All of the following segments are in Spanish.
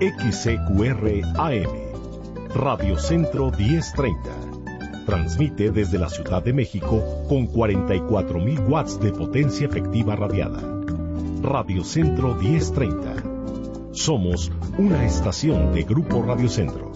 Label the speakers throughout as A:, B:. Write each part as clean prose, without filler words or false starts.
A: XCQR AM, Radio Centro 1030. Transmite desde la Ciudad de México con 44,000 watts de potencia efectiva radiada. Radio Centro 1030. Somos una estación de Grupo Radio Centro.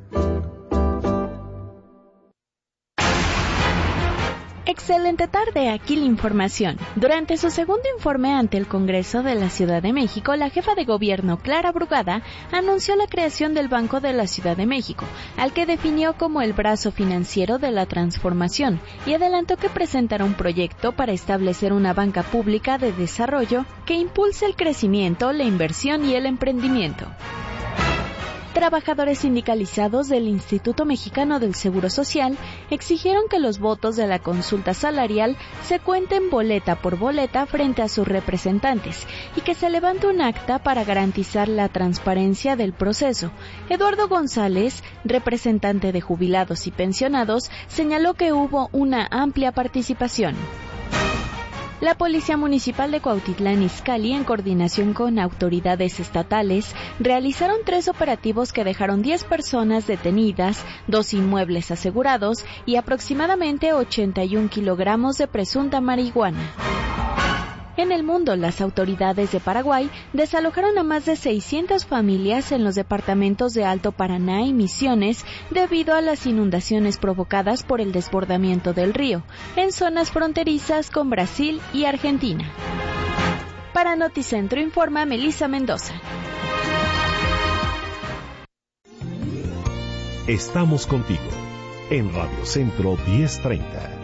B: Excelente tarde, aquí la información. Durante su segundo informe ante el Congreso de la Ciudad de México, la jefa de gobierno, Clara Brugada, anunció la creación del Banco de la Ciudad de México, al que definió como el brazo financiero de la transformación, y adelantó que presentará un proyecto para establecer una banca pública de desarrollo que impulse el crecimiento, la inversión y el emprendimiento. Trabajadores sindicalizados del Instituto Mexicano del Seguro Social exigieron que los votos de la consulta salarial se cuenten boleta por boleta frente a sus representantes y que se levante un acta para garantizar la transparencia del proceso. Eduardo González, representante de jubilados y pensionados, señaló que hubo una amplia participación. La Policía Municipal de Cuautitlán Izcalli, en coordinación con autoridades estatales, realizaron 3 operativos que dejaron 10 personas detenidas, 2 inmuebles asegurados y aproximadamente 81 kilogramos de presunta marihuana. En el mundo, las autoridades de Paraguay desalojaron a más de 600 familias en los departamentos de Alto Paraná y Misiones debido a las inundaciones provocadas por el desbordamiento del río, en zonas fronterizas con Brasil y Argentina. Para Noticentro informa Melissa Mendoza.
A: Estamos contigo en Radio Centro 1030.